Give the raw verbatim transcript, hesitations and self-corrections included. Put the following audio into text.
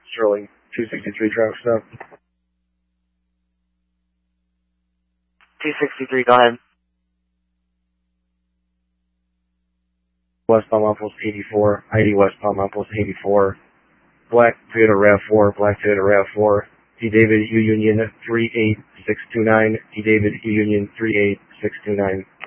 Sterling, two sixty-three traffic stop. two sixty-three, go ahead. West Palm Apples eighty-four, I D West Palm Apples eighty-four. Black Toyota RAV four, Black Toyota RAV four. D David U Union three eight six two nine, D David U Union three eight six two nine.